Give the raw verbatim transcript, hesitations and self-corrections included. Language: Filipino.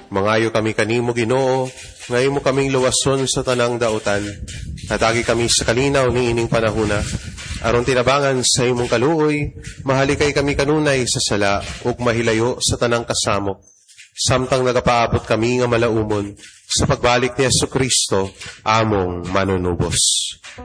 Mangayo kami kanimo Ginoo, ngayon mo kaming luwason sa tanang dautan. Natagi kami sa kalinaw ni ining panahuna. Aron tinabangan sa imong kaluoy, mahalikay kami kanunay sa sala, ug mahilayo sa tanang kasamok. Samtang nagapaabot kami nga malaumon, sa pagbalik ni Jesucristo, among manunubos.